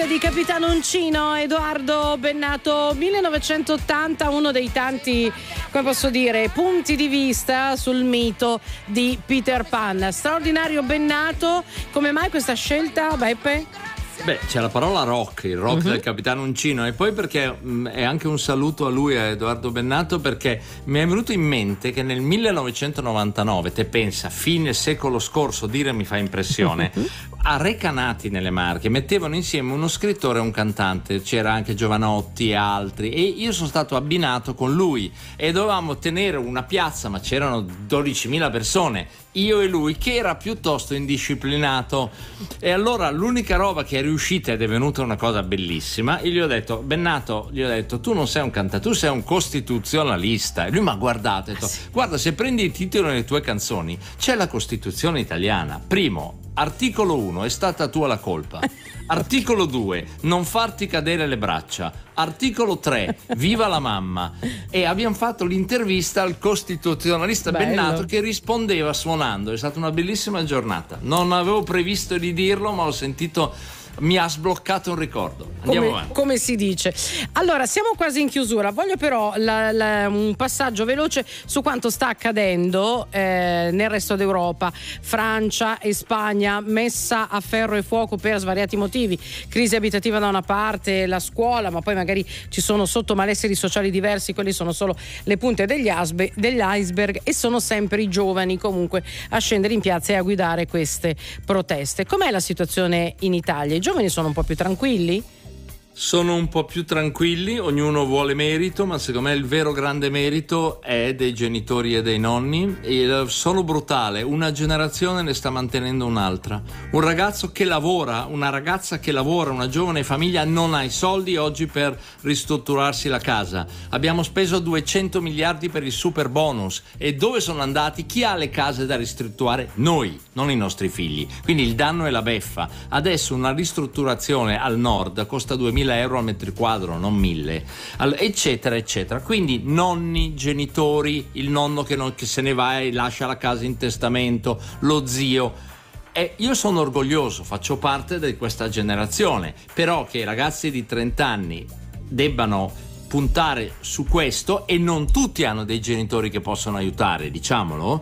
storia di Capitano Uncino, Edoardo Bennato, 1980, uno dei tanti, come posso dire, punti di vista sul mito di Peter Pan. Straordinario Bennato, come mai questa scelta, Beppe? Beh, c'è la parola rock, il rock del Capitano Uncino, e poi perché è anche un saluto a lui, a Edoardo Bennato, perché mi è venuto in mente che nel 1999, te pensa, fine secolo scorso, dire mi fa impressione, a Recanati nelle Marche mettevano insieme uno scrittore e un cantante, c'era anche Giovanotti e altri, e io sono stato abbinato con lui e dovevamo tenere una piazza, ma c'erano 12.000 persone, io e lui, che era piuttosto indisciplinato, e allora l'unica roba che è riuscita ed è venuta una cosa bellissima, e gli ho detto, Bennato, tu non sei un cantante, tu sei un costituzionalista, e lui mi ha guardato e ha detto, guarda, se prendi i titoli delle tue canzoni c'è la Costituzione italiana, primo, articolo 1, è stata tua la colpa. Articolo 2, non farti cadere le braccia. Articolo 3, viva la mamma. E abbiamo fatto l'intervista al costituzionalista Bennato, che rispondeva suonando. È stata una bellissima giornata. Non avevo previsto di dirlo, ma ho sentito, mi ha sbloccato un ricordo. Andiamo avanti. Come si dice. Allora, siamo quasi in chiusura. Voglio però un passaggio veloce su quanto sta accadendo nel resto d'Europa. Francia e Spagna messa a ferro e fuoco per svariati motivi. Crisi abitativa da una parte, la scuola, ma poi magari ci sono sotto malesseri sociali diversi, quelli sono solo le punte degli iceberg, e sono sempre i giovani comunque a scendere in piazza e a guidare queste proteste. Com'è la situazione in Italia? I giovani sono un po' più tranquilli? Sono un po' più tranquilli, ognuno vuole merito, ma secondo me il vero grande merito è dei genitori e dei nonni. Sono brutale, una generazione ne sta mantenendo un'altra. Un ragazzo che lavora, una ragazza che lavora, una giovane famiglia non ha i soldi oggi per ristrutturarsi la casa. Abbiamo speso 200 miliardi per il super bonus, e dove sono andati? Chi ha le case da ristrutturare? Noi, non i nostri figli. Quindi il danno è la beffa. Adesso una ristrutturazione al nord costa 2.000 euro al metro quadro, non 1.000, eccetera eccetera. Quindi nonni, genitori, il nonno che se ne va e lascia la casa in testamento, lo zio. Io sono orgoglioso, faccio parte di questa generazione, però che i ragazzi di 30 anni debbano puntare su questo, e non tutti hanno dei genitori che possono aiutare, diciamolo,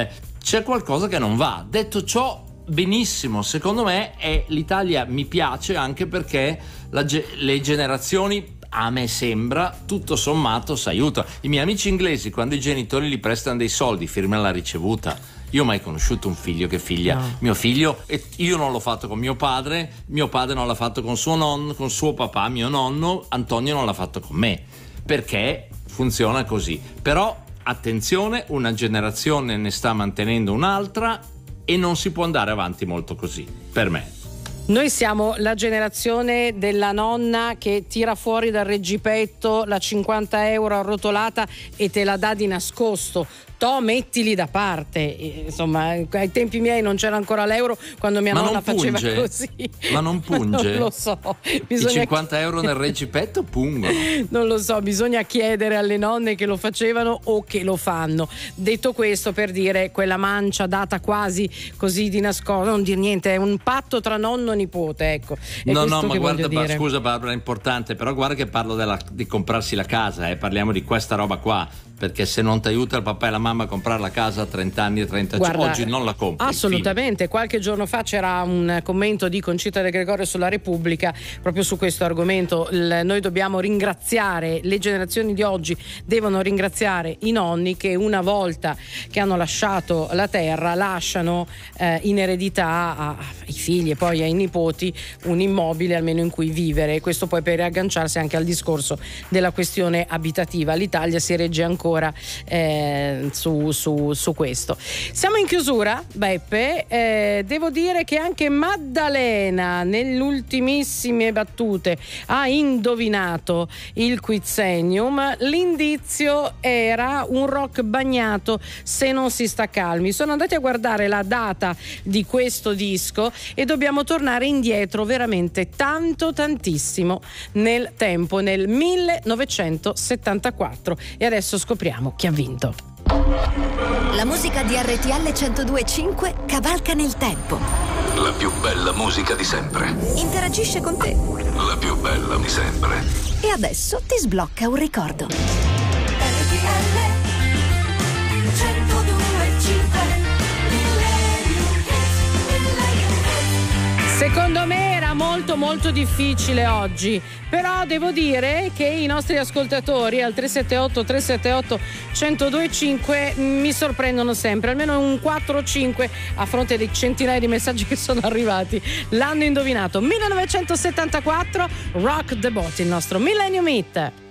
c'è qualcosa che non va. Detto ciò, benissimo, secondo me l'Italia mi piace anche perché le generazioni, a me sembra, tutto sommato si aiutano. I miei amici inglesi, quando i genitori gli prestano dei soldi, firmano la ricevuta. Io ho mai conosciuto un figlio che figlia mio figlio, e io non l'ho fatto con mio padre non l'ha fatto con suo nonno, con suo papà, mio nonno, Antonio non l'ha fatto con me, perché funziona così. Però attenzione, una generazione ne sta mantenendo un'altra, e non si può andare avanti molto così, per me. Noi siamo la generazione della nonna che tira fuori dal reggipetto la 50 euro arrotolata e te la dà di nascosto. Mettili da parte. Insomma, ai tempi miei non c'era ancora l'euro, quando mia nonna faceva così. Ma non punge? Non lo so. I 50 euro nel reggipetto pungono. Non lo so, bisogna chiedere alle nonne che lo facevano o che lo fanno. Detto questo, per dire, quella mancia data quasi così di nascosto, non dir niente, è un patto tra nonno e nipote, ecco. No, ma guarda, scusa Barbara, è importante, però guarda che parlo di comprarsi la casa, parliamo di questa roba qua. Perché se non ti aiuta il papà e la mamma a comprare la casa a 30 anni e 35, oggi non la compri. Assolutamente. Qualche giorno fa c'era un commento di Concita De Gregorio sulla Repubblica proprio su questo argomento. Noi dobbiamo ringraziare, le generazioni di oggi devono ringraziare i nonni che una volta che hanno lasciato la terra lasciano in eredità ai figli e poi ai nipoti un immobile almeno in cui vivere. Questo poi per riagganciarsi anche al discorso della questione abitativa. L'Italia si regge ancora su questo. Siamo in chiusura, Beppe. Devo dire che anche Maddalena nelle ultimissime battute ha indovinato il Quizzennium. L'indizio era un rock bagnato, se non si sta calmi. Sono andati a guardare la data di questo disco e dobbiamo tornare indietro veramente tantissimo nel tempo, nel 1974, e adesso scopriamo chi ha vinto. La musica di RTL 102.5 cavalca nel tempo. La più bella musica di sempre. Interagisce con te. La più bella di sempre. E adesso ti sblocca un ricordo. Secondo me era molto molto difficile oggi, però devo dire che i nostri ascoltatori al 378 378 1025 mi sorprendono sempre, almeno un 4 o 5 a fronte dei centinaia di messaggi che sono arrivati. L'hanno indovinato. 1974, Rock the Boat, il nostro Millennium Hit.